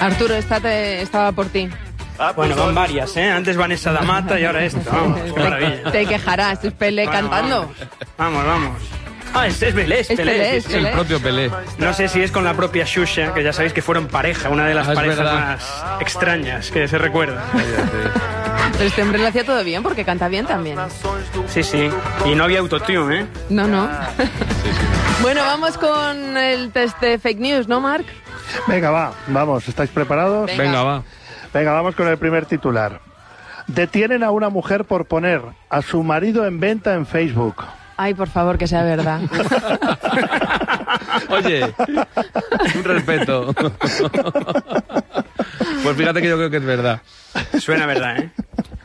Arturo, estaba por ti. Bueno, van varias, ¿eh? Antes Vanessa da Mata y ahora esto. Vamos, qué maravilla. Te quejarás, es Pelé cantando. Vamos. Ah, es Pelé, es Pelé. Es el propio Pelé. No sé si es con la propia Xuxa, que ya sabéis que fueron pareja, una de las parejas verdad. más extrañas que se recuerda. Pero este hombre lo hacía todo bien, porque canta bien también. Sí. Y no había autotune, ¿eh? No. Bueno, vamos con el test de fake news, ¿no, Marc? Venga, vamos, ¿estáis preparados? Venga, va. Venga, vamos con el primer titular. Detienen a una mujer por poner a su marido en venta en Facebook. Ay, por favor, que sea verdad. Oye, un respeto. Pues fíjate que yo creo que es verdad. Suena verdad, ¿eh?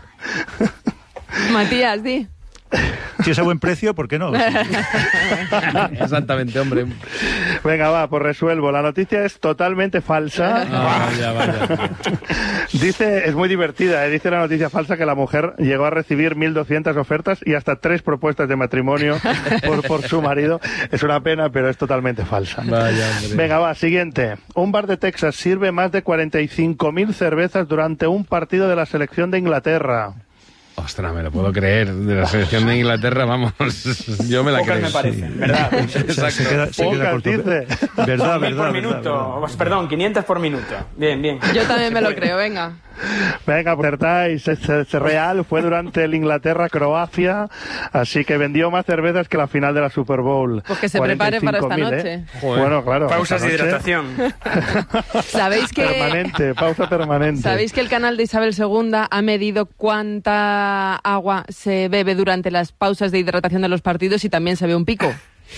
Matías, di. Si es a buen precio, ¿por qué no? Exactamente, hombre. Venga, pues resuelvo. La noticia es totalmente falsa. Vaya. Dice, es muy divertida, dice la noticia falsa que la mujer llegó a recibir 1.200 ofertas y hasta 3 propuestas de matrimonio por su marido. Es una pena, pero es totalmente falsa. Vaya, hombre. Venga, siguiente. Un bar de Texas sirve más de 45.000 cervezas durante un partido de la selección de Inglaterra. Ostras, me lo puedo creer. De la selección de Inglaterra, vamos, yo me la Pocas creo. me parecen, ¿verdad? Exacto. Se queda Pocas, corto. dice. Verdad, 1.000 por verdad. minuto. Perdón, 500 por minuto. Bien. Yo también me lo creo, venga. Venga, acertáis. Es real, fue durante el Inglaterra-Croacia, así que vendió más cervezas que la final de la Super Bowl. Pues que se prepare para esta 45.000, noche. Joder. Bueno, claro. Pausas de esta noche, hidratación. ¿Sabéis que pausa permanente. ¿Sabéis que el canal de Isabel II ha medido cuánta agua se bebe durante las pausas de hidratación de los partidos y también se ve un pico?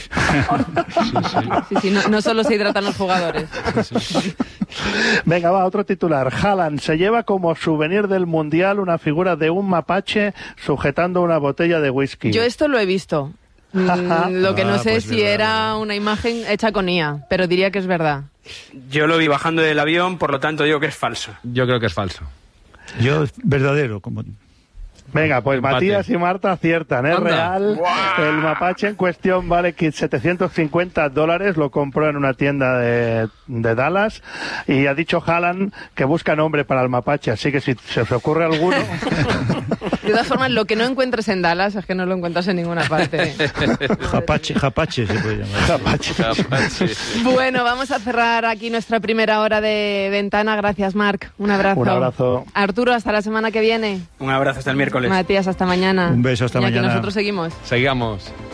Sí, no solo se hidratan los jugadores. Venga, otro titular. Haaland se lleva como souvenir del Mundial una figura de un mapache sujetando una botella de whisky. Yo esto lo he visto. Lo que no sé pues si verdad, era una imagen hecha con IA, pero diría que es verdad. Yo lo vi bajando del avión, por lo tanto digo que es falso. Yo creo que es falso. Yo, verdadero, como... Venga, pues Empate. Matías y Marta aciertan, es Anda. real. El mapache en cuestión vale $750, lo compró en una tienda de Dallas y ha dicho Haaland que busca nombre para el mapache, así que si se os ocurre alguno... De todas formas, lo que no encuentres en Dallas es que no lo encuentras en ninguna parte. Japache se puede llamar. Mapache. Bueno, vamos a cerrar aquí nuestra primera hora de ventana. Gracias, Marc. Un abrazo. Un abrazo. Arturo, hasta la semana que viene. Un abrazo hasta el miércoles. Matías, hasta mañana. Un beso, hasta Iñaki, mañana. Nosotros seguimos. Sigamos.